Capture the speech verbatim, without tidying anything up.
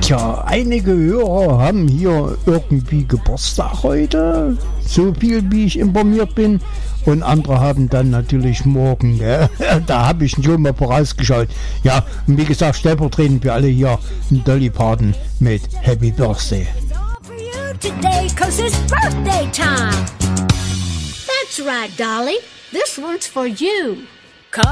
Tja, einige Hörer haben hier irgendwie Geburtstag heute, so viel wie ich informiert bin, und andere haben dann natürlich morgen, gell? Da habe ich schon mal vorausgeschaut. Ja, und wie gesagt, stellvertretend für alle hier einen Dolly Parton mit Happy Birthday. Today, 'cause it's birthday time. That's right, Dolly. This one's for you.